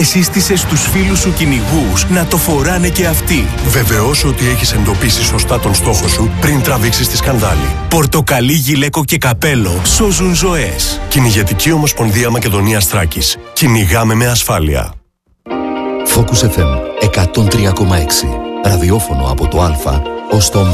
Σύστησε στους φίλους σου κυνηγούς να το φοράνε και αυτοί. Βεβαιώσου ότι έχεις εντοπίσει σωστά τον στόχο σου πριν τραβήξεις τη σκανδάλη. Πορτοκαλί, γυλαίκο και καπέλο σώζουν ζωές. Κυνηγετική Ομοσπονδία Μακεδονίας Θράκης. Κυνηγάμε με ασφάλεια. Focus FM 103,6. Ραδιόφωνο από το Α ως το Ω.